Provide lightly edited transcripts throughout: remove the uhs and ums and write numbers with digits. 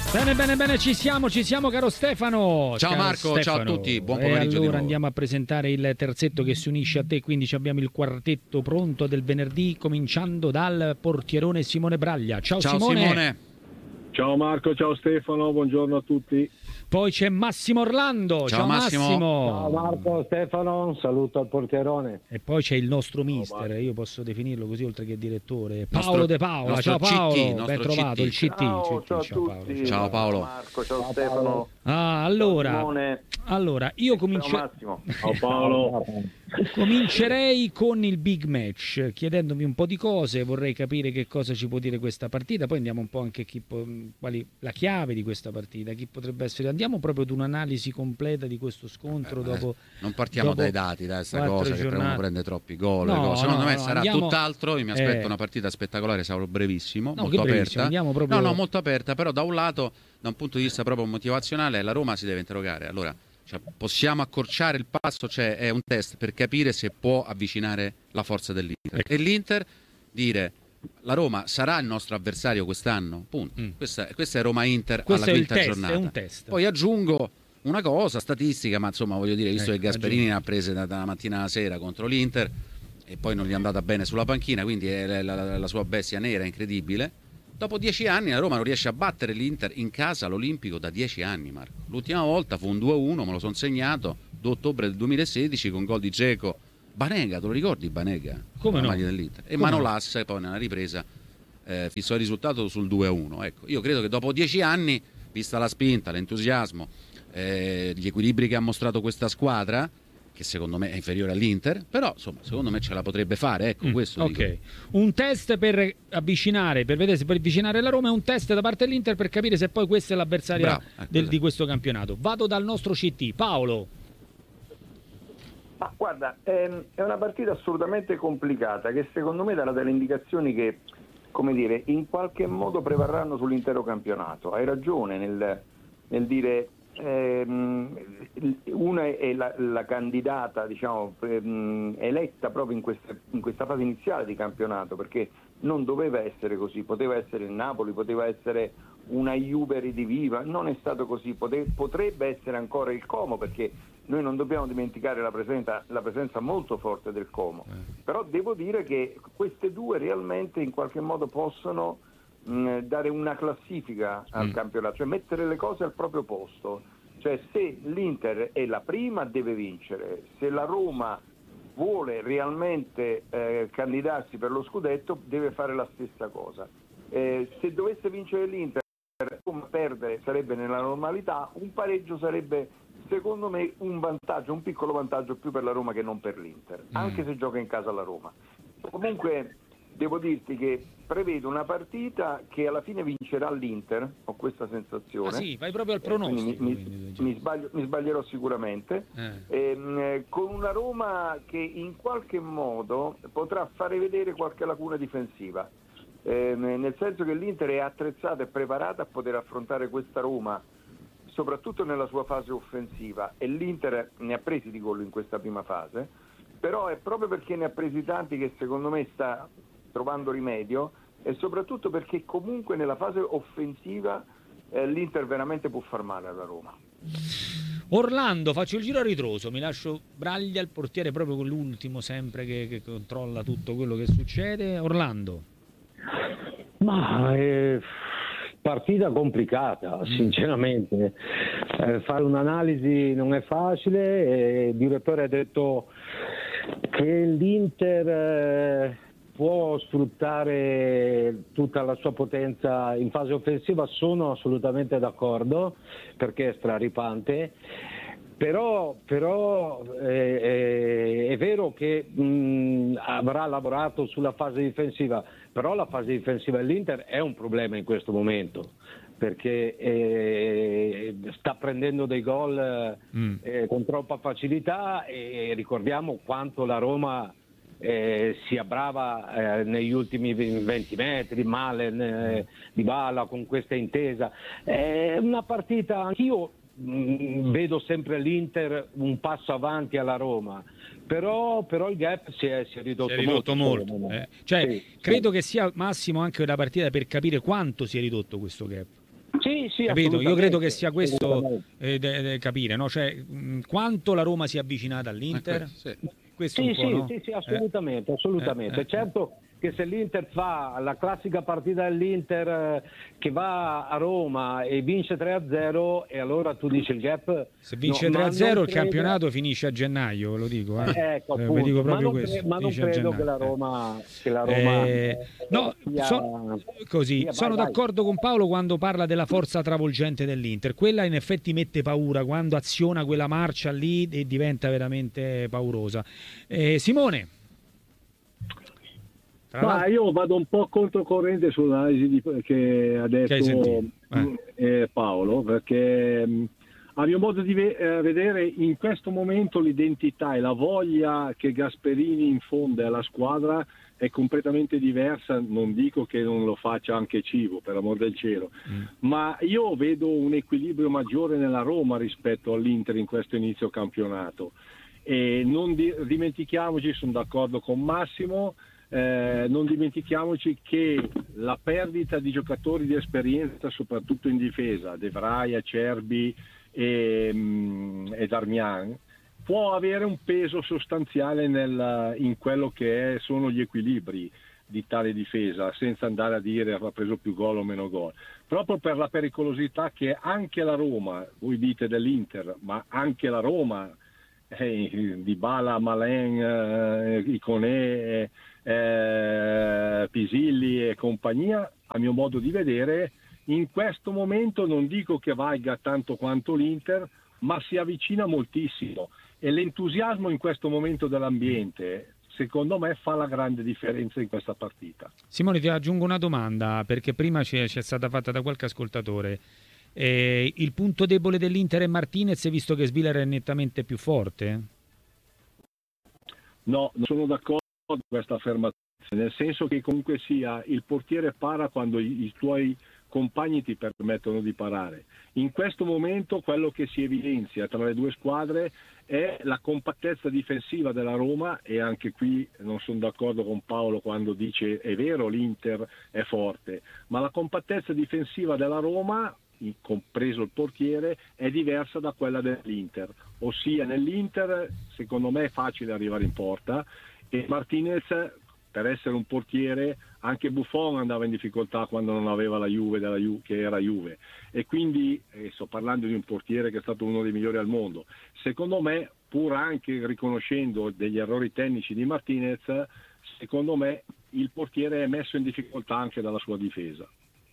Bene, ci siamo caro Stefano. Ciao caro Marco, Stefano. ciao a tutti, buon pomeriggio di allora nuovo. andiamo a presentare il terzetto che si unisce a te, quindi abbiamo il quartetto pronto del venerdì, cominciando dal portierone Simone Braglia. Ciao Simone. Ciao Marco, ciao Stefano, buongiorno a tutti. Poi c'è Massimo Orlando. Ciao Massimo. Ciao Marco, Stefano, un saluto al portierone. E poi c'è il nostro mister, io posso definirlo così oltre che direttore, Paolo De Paola. Ciao Paolo, ben trovato, il CT. Ciao a Paolo. tutti. Ciao Paolo. Marco, ciao Stefano. Allora, io comincio. Ciao Massimo. Ciao Paolo. Comincerei con il big match, chiedendomi un po' di cose, vorrei capire che cosa ci può dire questa partita, poi andiamo un po' anche la chiave di questa partita, chi potrebbe essere. Andiamo proprio ad un'analisi completa di questo scontro dopo. Non partiamo dopo dai dati, da questa cosa che giornate. uno prende troppi gol. No, Secondo me sarà andiamo. tutt'altro. Io mi aspetto una partita spettacolare, sarò brevissimo, No, molto che brevissimo, aperta. andiamo proprio. No, molto aperta, però da un lato, da un punto di vista proprio motivazionale, la Roma si deve interrogare. Allora, possiamo accorciare il passo, è un test per capire se può avvicinare la forza dell'Inter. E l'Inter dire: la Roma sarà il nostro avversario quest'anno, punto. Questa è Roma-Inter alla quinta giornata. È un test. Poi aggiungo una cosa statistica, ma insomma voglio dire, visto che Gasperini ne ha prese dalla mattina alla sera contro l'Inter e poi non gli è andata bene sulla panchina, quindi è la sua bestia nera incredibile. Dopo 10 anni la Roma non riesce a battere l'Inter in casa all'Olimpico da 10 anni, Marco. L'ultima volta fu un 2-1, me lo sono segnato, 2 ottobre del 2016 con gol di Dzeko. Banega, te lo ricordi Banega? Come no? Dell'Inter. E Manolas poi nella ripresa fissò il risultato sul 2-1. Ecco, io credo che dopo 10 anni, vista la spinta, l'entusiasmo, gli equilibri che ha mostrato questa squadra, che secondo me è inferiore all'Inter, però insomma secondo me ce la potrebbe fare, ecco questo ok, dico. Un test per avvicinare, per vedere se può avvicinare la Roma, è un test da parte dell'Inter per capire se poi questa è l'avversaria di questo campionato. Vado dal nostro CT, Paolo. Ma guarda, è una partita assolutamente complicata che secondo me darà delle indicazioni che, come dire, in qualche modo prevarranno sull'intero campionato. Hai ragione nel dire una è la candidata, diciamo, eletta proprio in questa fase iniziale di campionato, perché non doveva essere così, poteva essere il Napoli, poteva essere una Juve ridiviva, non è stato così, potrebbe essere ancora il Como, perché noi non dobbiamo dimenticare la presenza molto forte del Como, però devo dire che queste due realmente in qualche modo possono dare una classifica al campionato, cioè mettere le cose al proprio posto, cioè se l'Inter è la prima deve vincere, se la Roma vuole realmente candidarsi per lo scudetto deve fare la stessa cosa, se dovesse vincere l'Inter, perdere sarebbe nella normalità, un pareggio sarebbe secondo me un vantaggio, un piccolo vantaggio più per la Roma che non per l'Inter, anche se gioca in casa la Roma. Comunque devo dirti che prevedo una partita che alla fine vincerà l'Inter, ho questa sensazione. Sì, vai proprio al pronostico. Mi sbaglierò sicuramente, con una Roma che in qualche modo potrà fare vedere qualche lacuna difensiva, nel senso che l'Inter è attrezzata e preparata a poter affrontare questa Roma, soprattutto nella sua fase offensiva, e l'Inter ne ha presi di gol in questa prima fase, però è proprio perché ne ha presi tanti che secondo me sta trovando rimedio, e soprattutto perché comunque nella fase offensiva l'Inter veramente può far male alla Roma. Orlando, faccio il giro a ritroso, mi lascio Braglia, il portiere, proprio con l'ultimo sempre che controlla tutto quello che succede. Orlando. Ma partita complicata, sinceramente. Fare un'analisi non è facile. Il direttore ha detto che l'Inter può sfruttare tutta la sua potenza in fase offensiva, sono assolutamente d'accordo, perché è straripante. Però è vero che avrà lavorato sulla fase difensiva, però la fase difensiva dell'Inter è un problema in questo momento, perché sta prendendo dei gol con troppa facilità, e ricordiamo quanto la Roma sia brava negli ultimi 20 metri, Malen, Dybala con questa intesa. È una partita, anch'io vedo sempre l'Inter un passo avanti alla Roma, però il gap si è ridotto molto. Credo che sia Massimo anche una partita per capire quanto si è ridotto questo gap. Sì, capito? Io credo che sia questo capire, no? Cioè, quanto la Roma si è avvicinata all'Inter. Questo sì, un po', no? sì, assolutamente. Certo che se l'Inter fa la classica partita dell'Inter che va a Roma e vince 3-0, e allora tu dici il gap. Se vince 3-0 il campionato finisce a gennaio, ve lo dico. Ecco, vi dico proprio questo. Ma non credo che la Roma, no, così. Sono d'accordo con Paolo quando parla della forza travolgente dell'Inter. Quella in effetti mette paura quando aziona quella marcia lì e diventa veramente paurosa. Simone. Ma io vado un po' controcorrente sull'analisi che ha detto Paolo, perché a mio modo di vedere in questo momento l'identità e la voglia che Gasperini infonde alla squadra è completamente diversa. Non dico che non lo faccia anche Civo, per amor del cielo, ma io vedo un equilibrio maggiore nella Roma rispetto all'Inter in questo inizio campionato. E non dimentichiamoci, sono d'accordo con Massimo, non dimentichiamoci che la perdita di giocatori di esperienza, soprattutto in difesa, De Vrij, Acerbi e Darmian, può avere un peso sostanziale in quello che sono gli equilibri di tale difesa, senza andare a dire ha preso più gol o meno gol, proprio per la pericolosità che anche la Roma, voi dite dell'Inter, ma anche la Roma, Dybala, Malen, Iconé, Pisilli e compagnia, a mio modo di vedere in questo momento non dico che valga tanto quanto l'Inter, ma si avvicina moltissimo, e l'entusiasmo in questo momento dell'ambiente secondo me fa la grande differenza in questa partita. Simone, ti aggiungo una domanda, perché prima ci è stata fatta da qualche ascoltatore. Il punto debole dell'Inter è Martinez, visto che Svilar è nettamente più forte? No, non sono d'accordo con questa affermazione, nel senso che comunque sia il portiere para quando i tuoi compagni ti permettono di parare. In questo momento quello che si evidenzia tra le due squadre è la compattezza difensiva della Roma, e anche qui non sono d'accordo con Paolo quando dice è vero l'Inter è forte, ma la compattezza difensiva della Roma, compreso il portiere, è diversa da quella dell'Inter. Ossia, nell'Inter secondo me è facile arrivare in porta, e Martinez, per essere un portiere, anche Buffon andava in difficoltà quando non aveva la Juve che era Juve, e quindi sto parlando di un portiere che è stato uno dei migliori al mondo. Secondo me, pur anche riconoscendo degli errori tecnici di Martinez, secondo me il portiere è messo in difficoltà anche dalla sua difesa.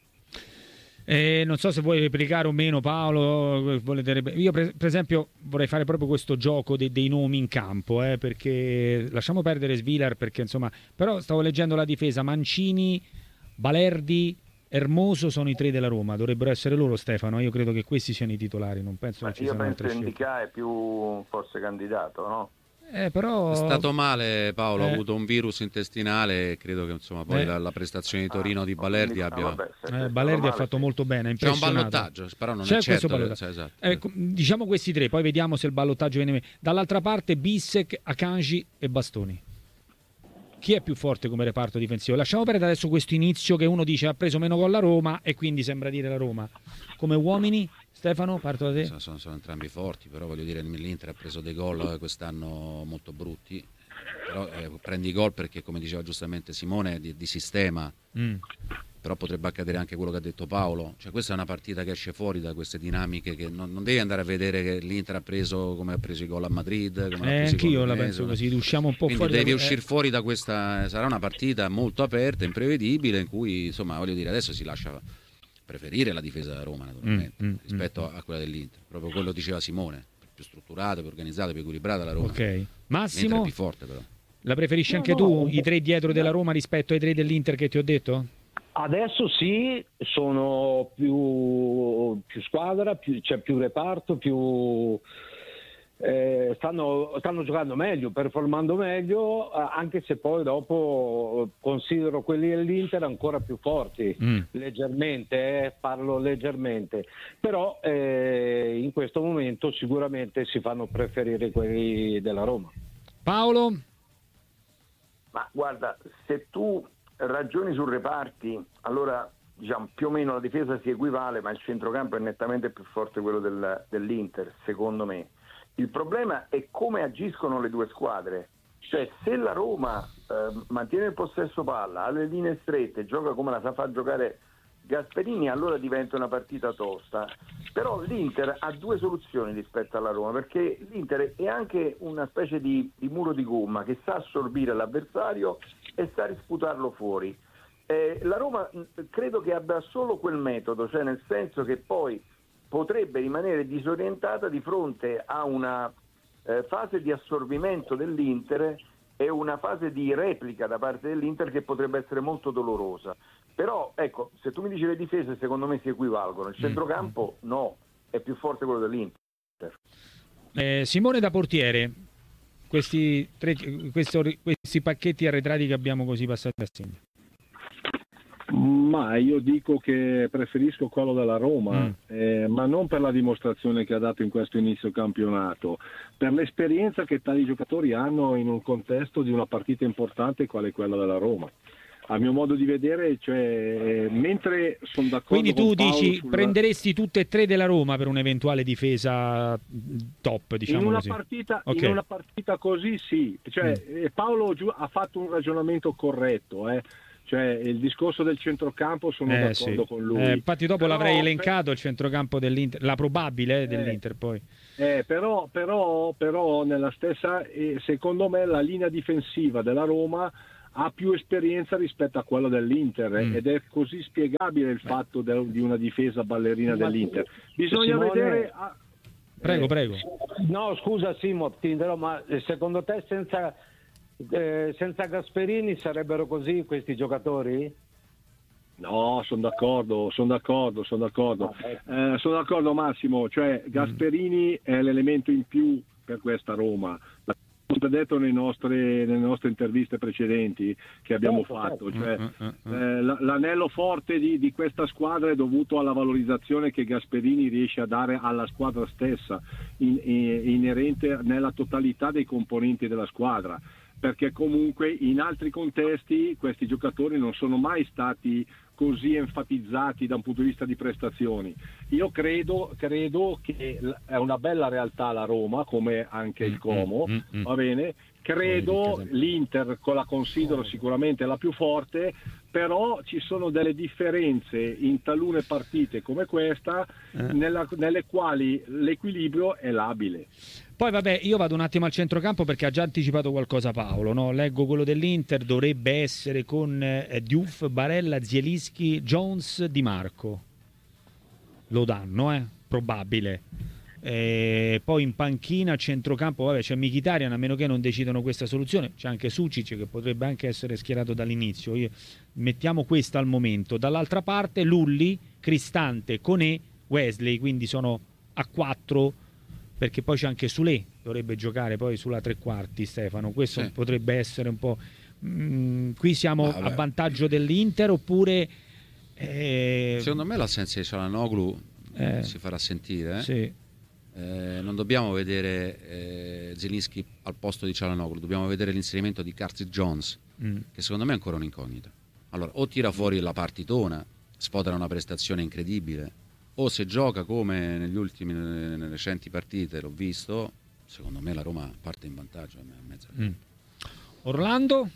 Non so se vuoi replicare o meno, Paolo. Io per esempio vorrei fare proprio questo gioco dei nomi in campo, perché lasciamo perdere Svilar, perché insomma, però stavo leggendo la difesa: Mancini, Balerdi, Hermoso sono i tre della Roma, dovrebbero essere loro, Stefano. Io credo che questi siano i titolari, non penso che ci siano altre scelte. Io penso che Ndicà è più forse candidato, no? Però è stato male Paolo, ha avuto un virus intestinale e credo che insomma poi la prestazione di Torino di Balerdi abbia... Balerdi ha fatto molto bene, c'è un ballottaggio, però non c'è è certo esatto. Diciamo questi tre, poi vediamo se il ballottaggio viene dall'altra parte. Bissek, Akanji e Bastoni. Chi è più forte come reparto difensivo? Lasciamo perdere adesso questo inizio che uno dice ha preso meno gol la Roma e quindi sembra dire la Roma. Come uomini, Stefano, parto da te. Sono entrambi forti, però voglio dire, l'Inter ha preso dei gol quest'anno molto brutti, però prendi i gol perché, come diceva giustamente Simone, di sistema, però potrebbe accadere anche quello che ha detto Paolo, cioè questa è una partita che esce fuori da queste dinamiche, che non devi andare a vedere che l'Inter ha preso come ha preso i gol a Madrid, come anch'io la penso così, usciamo un po' quindi fuori, devi uscire fuori da questa. Sarà una partita molto aperta, imprevedibile, in cui insomma voglio dire, adesso si lascia preferire la difesa della Roma naturalmente rispetto a quella dell'Inter, proprio quello diceva Simone, più strutturata, più organizzata, più equilibrata la Roma. Ok, Massimo, l'Inter è più forte però. La preferisci anche tu, i tre dietro della Roma rispetto ai tre dell'Inter che ti ho detto? Adesso sì, sono più squadra, c'è più reparto, stanno giocando meglio, performando meglio, anche se poi dopo considero quelli dell'Inter ancora più forti, leggermente, parlo leggermente, però in questo momento sicuramente si fanno preferire quelli della Roma. Paolo? Ma guarda, se tu ragioni su reparti, allora diciamo, più o meno la difesa si equivale, ma il centrocampo è nettamente più forte quello dell'Inter, secondo me. Il problema è come agiscono le due squadre, cioè se la Roma mantiene il possesso palla, ha le linee strette, gioca come la sa far giocare Gasperini, allora diventa una partita tosta. Però l'Inter ha due soluzioni rispetto alla Roma, perché l'Inter è anche una specie di muro di gomma che sa assorbire l'avversario e sa risputarlo fuori. La Roma credo che abbia solo quel metodo, cioè nel senso che poi potrebbe rimanere disorientata di fronte a una fase di assorbimento dell'Inter e una fase di replica da parte dell'Inter che potrebbe essere molto dolorosa. Però ecco, se tu mi dici le difese secondo me si equivalgono, il centrocampo no, è più forte quello dell'Inter. Simone da portiere, questi pacchetti arretrati che abbiamo così passati a segno. Ma io dico che preferisco quello della Roma, ma non per la dimostrazione che ha dato in questo inizio campionato, per l'esperienza che tali giocatori hanno in un contesto di una partita importante quale quella della Roma. A mio modo di vedere, cioè, mentre sono d'accordo. Quindi tu con Paolo dici prenderesti tutte e tre della Roma per un'eventuale difesa top, diciamo in una così. Partita, okay. In una partita così sì, cioè, Paolo ha fatto un ragionamento corretto, Cioè, il discorso del centrocampo sono d'accordo con lui. Infatti dopo l'avrei elencato il centrocampo dell'Inter, la probabile dell'Inter poi. Però nella stessa, secondo me la linea difensiva della Roma ha più esperienza rispetto a quella dell'Inter ed è così spiegabile il fatto di una difesa ballerina dell'Inter. Bisogna vedere. Prego. No, scusa Simo, ti interrompo, ma secondo te senza Gasperini sarebbero così questi giocatori? No, sono d'accordo. Sono d'accordo Massimo, cioè Gasperini è l'elemento in più per questa Roma. L'ho detto nelle nostre interviste precedenti che abbiamo fatto, cioè, l'anello forte di questa squadra è dovuto alla valorizzazione che Gasperini riesce a dare alla squadra stessa, inerente nella totalità dei componenti della squadra, perché comunque in altri contesti questi giocatori non sono mai stati così enfatizzati da un punto di vista di prestazioni. Io credo che è una bella realtà la Roma, come anche il Como, va bene? Credo l'Inter la considero sicuramente la più forte, però ci sono delle differenze in talune partite come questa nelle quali l'equilibrio è labile. Poi vabbè, io vado un attimo al centrocampo perché ha già anticipato qualcosa Paolo, no? Leggo quello dell'Inter, dovrebbe essere con Diouf, Barella, Zielinski, Jones, Di Marco. Lo danno, probabile. Poi in panchina, centrocampo, vabbè, c'è Mkhitaryan, a meno che non decidano questa soluzione, c'è anche Sucic che potrebbe anche essere schierato dall'inizio. Mettiamo questa al momento. Dall'altra parte Lulli, Cristante, Koné, Wesley, quindi sono a 4, perché poi c'è anche Soulé, dovrebbe giocare poi sulla tre quarti Stefano, questo potrebbe essere un po'... qui siamo a vantaggio dell'Inter oppure... Secondo me l'assenza di Çalhanoğlu si farà sentire. Sì. Non dobbiamo vedere Zielinski al posto di Çalhanoğlu, dobbiamo vedere l'inserimento di Curtis Jones, che secondo me è ancora un'incognita. Allora, o tira fuori la partitona, sfodera una prestazione incredibile, o se gioca come nelle recenti partite, l'ho visto, secondo me la Roma parte in vantaggio. Orlando?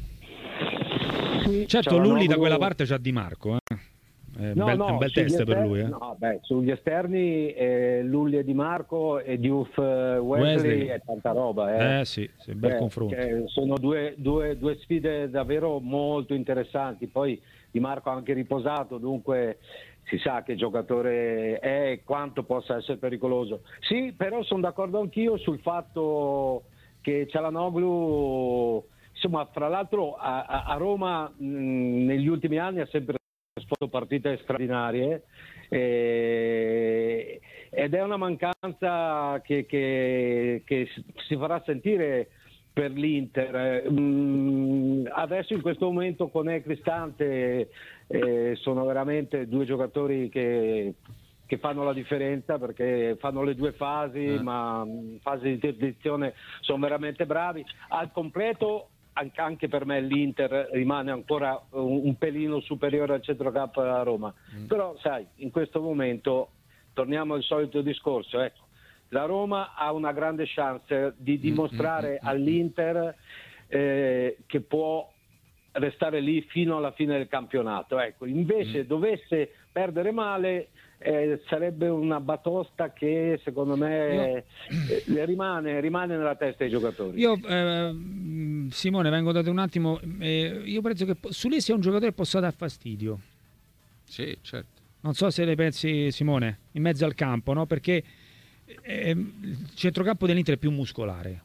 Sì, certo, Lulli da quella parte c'ha Di Marco, È un bel test per lui. Sugli esterni Lulli e Di Marco e Diouf Wesley è tanta roba. Sì, bel confronto. Sono due sfide davvero molto interessanti. Poi Di Marco ha anche riposato, dunque si sa che giocatore è e quanto possa essere pericoloso. Sì, però sono d'accordo anch'io sul fatto che Çalhanoğlu, insomma, fra l'altro a Roma negli ultimi anni ha sempre fatto partite straordinarie ed è una mancanza che si farà sentire per l'Inter. Adesso in questo momento Koné e Cristante sono veramente due giocatori che fanno la differenza, perché fanno le due fasi, ma in fase di transizione sono veramente bravi. Al completo anche per me l'Inter rimane ancora un pelino superiore al centrocampo della Roma, però sai, in questo momento torniamo al solito discorso, ecco, la Roma ha una grande chance di dimostrare all'Inter che può restare lì fino alla fine del campionato, ecco, invece dovesse perdere male, sarebbe una batosta che secondo me rimane nella testa dei giocatori. Io Simone, vengo da te un attimo, io penso che Sulé sia un giocatore che possa dar fastidio. Sì, certo. Non so se le pensi, Simone, in mezzo al campo, no? Perché il centrocampo dell'Inter è più muscolare.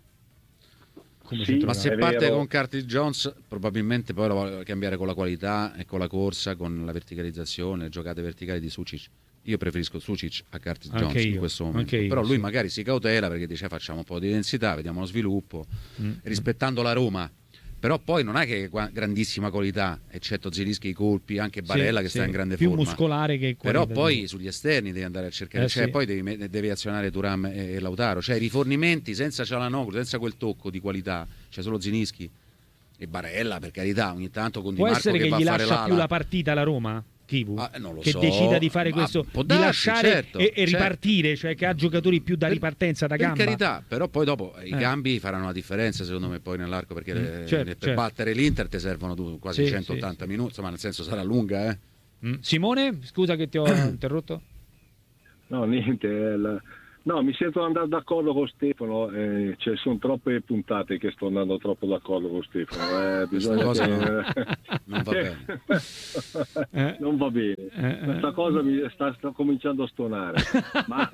Sì, ma se parte con Curtis Jones probabilmente poi lo vuole cambiare con la qualità e con la corsa, con la verticalizzazione, le giocate verticali di Sucic. Io preferisco Sucic a Curtis Jones in questo momento, però lui magari si cautela perché dice facciamo un po' di densità, vediamo lo sviluppo, rispettando la Roma. Però poi non è che grandissima qualità, eccetto Zielinski i colpi, anche Barella che sta in grande più forma. Muscolare che però poi sugli esterni devi andare a cercare, poi devi azionare Thuram e Lautaro, cioè i rifornimenti senza Çalhanoğlu, senza quel tocco di qualità, c'è solo Zielinski e Barella, per carità, ogni tanto con Di Marco essere che va gli a fare lascia l'ala. più la partita la Roma? Non lo che so, decida di fare questo, di darsi, lasciare certo, e ripartire, cioè che ha giocatori più da ripartenza da gamba. Per carità, però poi dopo i cambi faranno la differenza secondo me poi nell'arco, perché per battere l'Inter ti servono quasi 180 minuti, insomma nel senso sarà lunga. Simone, scusa che ti ho interrotto. No, niente, no, mi sento andare d'accordo con Stefano, cioè, sono troppe puntate che sto andando troppo d'accordo con Stefano. Bisogna cosa che... non va bene. Non va bene. Questa cosa mi sta cominciando a stonare. Ma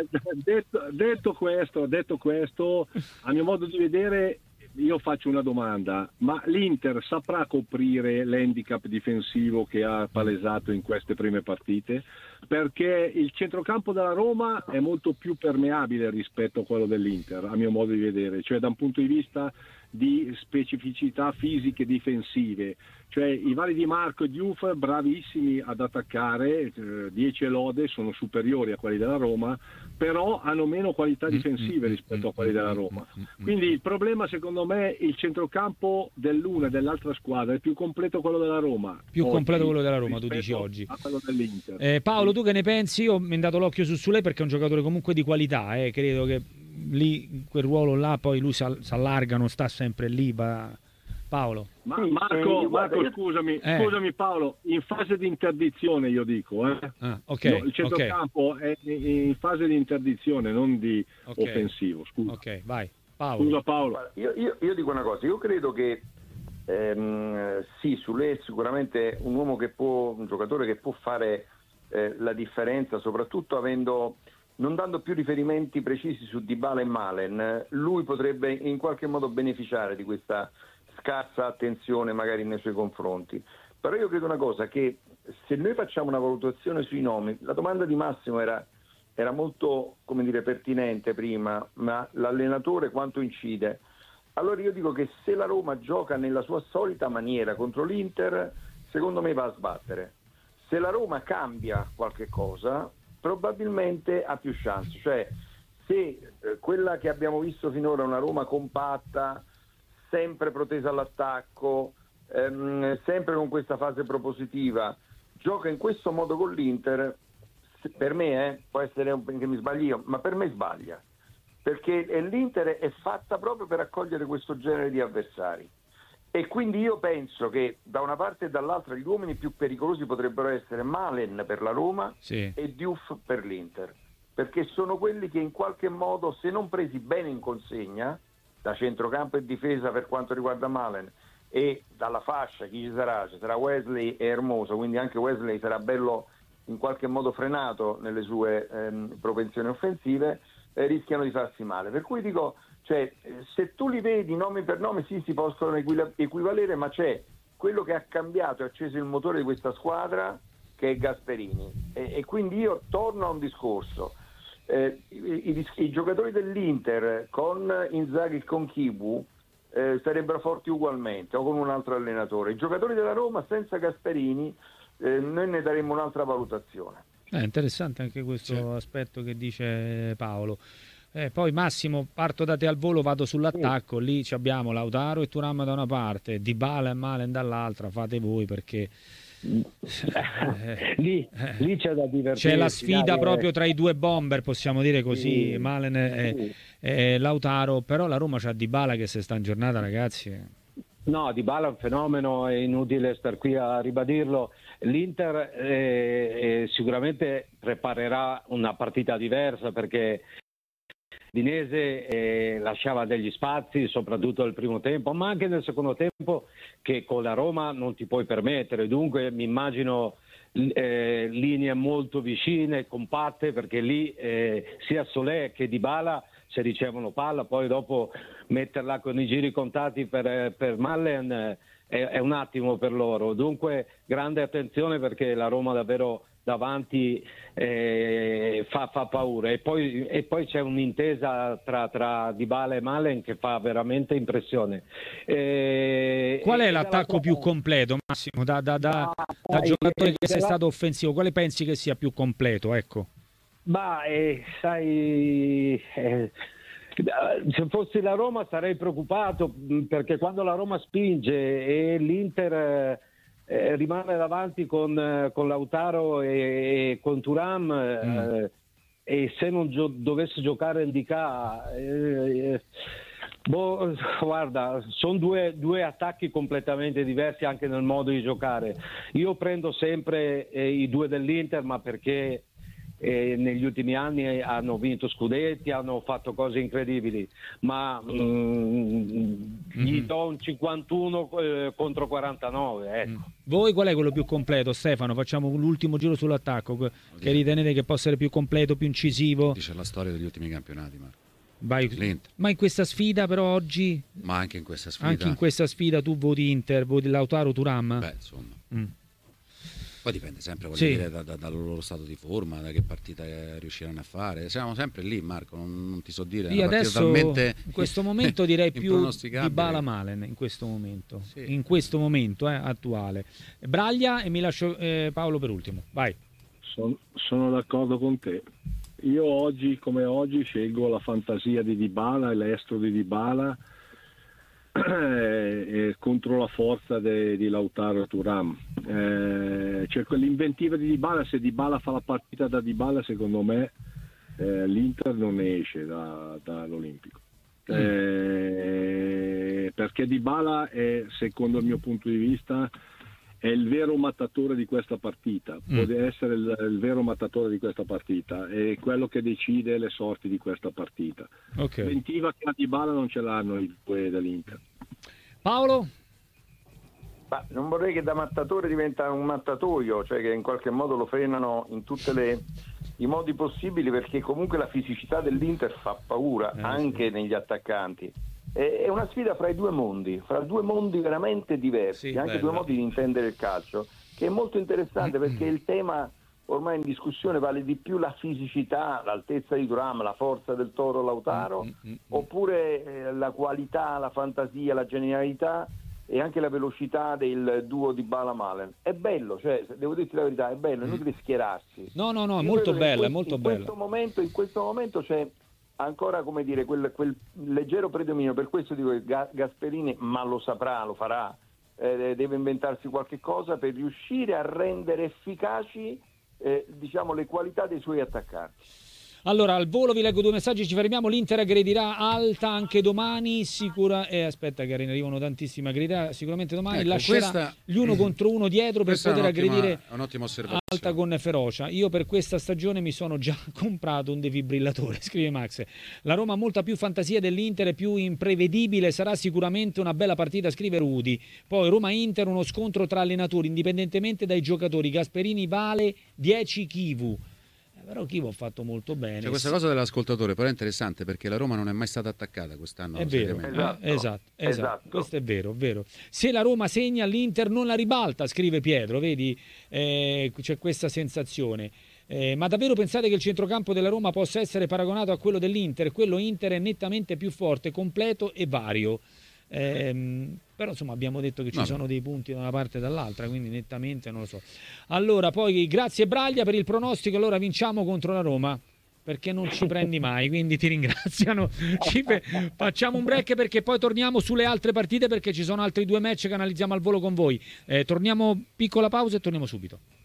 detto questo, a mio modo di vedere, io faccio una domanda: ma l'Inter saprà coprire l'handicap difensivo che ha palesato in queste prime partite? Perché il centrocampo della Roma è molto più permeabile rispetto a quello dell'Inter, a mio modo di vedere, cioè da un punto di vista di specificità fisiche difensive, cioè i vari Di Marco e Diouf bravissimi ad attaccare, 10 lode, sono superiori a quelli della Roma, però hanno meno qualità difensive rispetto a quelli della Roma. Quindi il problema secondo me, il centrocampo dell'una e dell'altra squadra è più completo quello della Roma. Più completo quello della Roma, tu dici oggi. A quello dell'Inter. Paolo, tu che ne pensi? Io mi ho dato l'occhio su Sulé perché è un giocatore comunque di qualità, credo che lì in quel ruolo là poi lui si allarga, non sta sempre lì. Paolo. Marco, scusami Paolo, in fase di interdizione io dico, il centrocampo è in fase di interdizione, non di offensivo. Scusa. Ok, vai. Paolo. Scusa Paolo. Io dico una cosa, io credo che sì, Sulé è sicuramente un giocatore che può fare la differenza, soprattutto non dando più riferimenti precisi su Dybala e Malen. Lui potrebbe in qualche modo beneficiare di questa scarsa attenzione magari nei suoi confronti. Però io credo una cosa, che se noi facciamo una valutazione sui nomi, la domanda di Massimo era molto, come dire, pertinente prima, ma l'allenatore quanto incide? Allora io dico che se la Roma gioca nella sua solita maniera contro l'Inter, secondo me va a sbattere. Se la Roma cambia qualche cosa, probabilmente ha più chance. Cioè, se quella che abbiamo visto finora è una Roma compatta, sempre protesa all'attacco, sempre con questa fase propositiva, gioca in questo modo con l'Inter, per me può essere che mi sbagli io, ma per me sbaglia, perché l'Inter è fatta proprio per accogliere questo genere di avversari, e quindi io penso che da una parte e dall'altra gli uomini più pericolosi potrebbero essere Malen per la Roma e Diouf per l'Inter, perché sono quelli che in qualche modo, se non presi bene in consegna da centrocampo e difesa per quanto riguarda Malen, e dalla fascia chi ci sarà? Ci sarà Wesley e Hermoso, quindi anche Wesley sarà bello in qualche modo frenato nelle sue propensioni offensive, rischiano di farsi male. Per cui dico, cioè, se tu li vedi nome per nome, sì, si possono equivalere, ma c'è quello che ha cambiato e acceso il motore di questa squadra, che è Gasperini, e quindi io torno a un discorso. I giocatori dell'Inter con Inzaghi e con Kibu sarebbero forti ugualmente, o con un altro allenatore. I giocatori della Roma senza Gasperini, noi ne daremmo un'altra valutazione. È interessante anche questo aspetto che dice Paolo. Poi Massimo, parto da te al volo, vado sull'attacco, lì abbiamo Lautaro e Thuram da una parte, Dybala e Malen dall'altra, fate voi perché lì c'è da divertirsi. C'è la sfida proprio tra i due bomber, possiamo dire così, Malen e Lautaro, però la Roma c'ha Dybala che se sta in giornata, ragazzi. No, Dybala è un fenomeno, è inutile star qui a ribadirlo. L'Inter sicuramente preparerà una partita diversa perché Udinese lasciava degli spazi, soprattutto nel primo tempo, ma anche nel secondo tempo, che con la Roma non ti puoi permettere. Dunque mi immagino linee molto vicine, compatte, perché lì sia Solé che Dybala, se ricevono palla, poi dopo metterla con i giri contati per Malen è un attimo per loro. Dunque grande attenzione, perché la Roma davvero davanti fa paura, e poi c'è un'intesa tra Dybala e Malen che fa veramente impressione. Qual è l'attacco più completo, Massimo, da giocatore che sei stato offensivo? Quale pensi che sia più completo? Ecco. Sai, se fossi la Roma sarei preoccupato, perché quando la Roma spinge e l'Inter rimane davanti con Lautaro e con Thuram, e se non dovesse giocare Ndicà, guarda, sono due attacchi completamente diversi anche nel modo di giocare. Io prendo sempre i due dell'Inter, ma perché negli ultimi anni hanno vinto scudetti, hanno fatto cose incredibili, ma gli do un 51 contro 49, ecco. Voi qual è quello più completo, Stefano? Facciamo l'ultimo giro sull'attacco, che ritenete che possa essere più completo, più incisivo? Dice la storia degli ultimi campionati, Marco. Ma in questa sfida però oggi? Ma anche in questa sfida. Anche in questa sfida tu voti Inter, voti Lautaro, Thuram? Beh, insomma. Poi dipende sempre, voglio dire, dal loro stato di forma, da che partita riusciranno a fare. Siamo sempre lì, Marco, non ti so dire. Io adesso in questo momento direi più Dybala Malen, in questo momento, in questo momento attuale. Braglia, e mi lascio Paolo per ultimo, vai. Sono d'accordo con te. Io oggi come oggi scelgo la fantasia di Dybala e l'estro di Dybala contro la forza di Lautaro e Thuram. Cioè quell'inventiva di Dybala, se Dybala fa la partita da Dybala, secondo me l'Inter non ne esce dall'Olimpico. Perché Dybala è, secondo il mio punto di vista, è il vero mattatore di questa partita, può essere il vero mattatore di questa partita, è quello che decide le sorti di questa partita. L'inventiva che a Dybala non ce l'hanno i due dell'Inter. Paolo? Ma non vorrei che da mattatore diventa un mattatoio, cioè che in qualche modo lo frenano in tutti i modi possibili, perché comunque la fisicità dell'Inter fa paura anche negli attaccanti. È una sfida fra due mondi veramente diversi, anche due modi di intendere il calcio, che è molto interessante, perché il tema ormai in discussione vale di più la fisicità, l'altezza di Thuram, la forza del Toro Lautaro, oppure la qualità, la fantasia, la genialità e anche la velocità del duo di Dybala Malen. È bello, cioè, devo dirti la verità, è bello, è inutile schierarsi. No, è molto bella, è molto bella. In questo momento c'è ancora, come dire, quel leggero predominio. Per questo dico che Gasperini, ma lo saprà, lo farà, deve inventarsi qualche cosa per riuscire a rendere efficaci diciamo le qualità dei suoi attaccanti. Allora, al volo vi leggo due messaggi, ci fermiamo. L'Inter aggredirà Alta anche domani, sicura. Aspetta che arrivano tantissime, aggredirà sicuramente domani, lascerà gli uno contro uno dietro per poter aggredire Alta con ferocia. Io per questa stagione mi sono già comprato un defibrillatore, scrive Max. La Roma ha molta più fantasia dell'Inter, è più imprevedibile, sarà sicuramente una bella partita, scrive Rudy. Poi Roma-Inter, uno scontro tra allenatori, indipendentemente dai giocatori. Gasperini vale 10 Chivu. Però Chivo ha fatto molto bene. Cioè, questa cosa dell'ascoltatore però è interessante, perché la Roma non è mai stata attaccata quest'anno. È vero, esatto. Questo è vero. Se la Roma segna, l'Inter non la ribalta, scrive Pietro, vedi? C'è questa sensazione. Ma davvero pensate che il centrocampo della Roma possa essere paragonato a quello dell'Inter? Quello Inter è nettamente più forte, completo e vario. Però insomma abbiamo detto che ci sono dei punti da una parte e dall'altra, quindi nettamente non lo so. Allora poi grazie Braglia per il pronostico, allora vinciamo contro la Roma. perché non ci prendi mai, quindi ti ringraziano. Facciamo un break perché poi torniamo sulle altre partite, perché ci sono altri 2 match che analizziamo al volo con voi. Torniamo, piccola pausa e torniamo subito.